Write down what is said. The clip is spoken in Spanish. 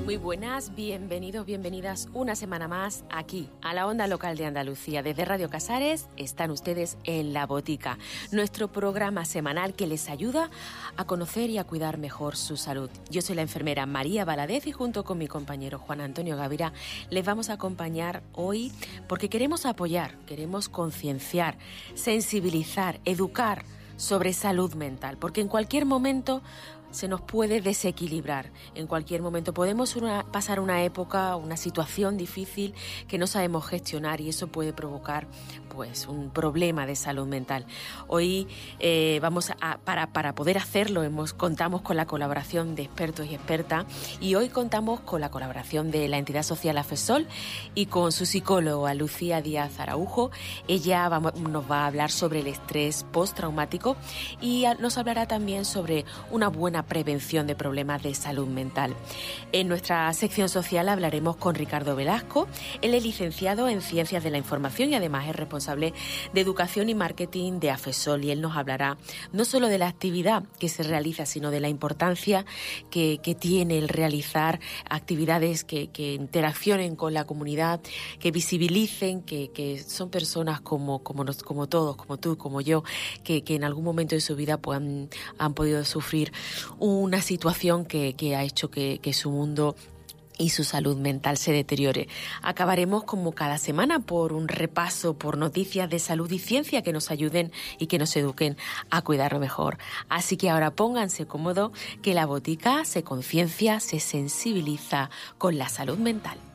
Muy buenas, bienvenidos, bienvenidas una semana más aquí, a la Onda Local de Andalucía. Desde Radio Casares están ustedes en La Botica, nuestro programa semanal que les ayuda a conocer y a cuidar mejor su salud. Yo soy la enfermera María Valadez y junto con mi compañero Juan Antonio Gavira les vamos a acompañar hoy porque queremos apoyar, queremos concienciar, sensibilizar, educar sobre salud mental, porque en cualquier momento se nos puede desequilibrar. En cualquier momento podemos pasar una época, una situación difícil que no sabemos gestionar y eso puede provocar pues un problema de salud mental. Hoy para poder hacerlo contamos con la colaboración de expertos y expertas y hoy contamos con la colaboración de la entidad social AFESOL y con su psicóloga Lucía Díaz Araujo. Ella nos va a hablar sobre el estrés postraumático y nos hablará también sobre una buena prevención de problemas de salud mental. En nuestra sección social hablaremos con Ricardo Velasco. Él es licenciado en Ciencias de la Información y además es responsable de Educación y Marketing de AFESOL y él nos hablará no solo de la actividad que se realiza, sino de la importancia que tiene el realizar actividades que interaccionen con la comunidad, que visibilicen que son personas como todos, como tú, como yo, que en algún momento de su vida pues, han podido sufrir una situación que ha hecho que su mundo y su salud mental se deteriore. Acabaremos como cada semana por un repaso por noticias de salud y ciencia que nos ayuden y que nos eduquen a cuidarlo mejor. Así que ahora pónganse cómodos que La Botica se conciencia, se sensibiliza con la salud mental.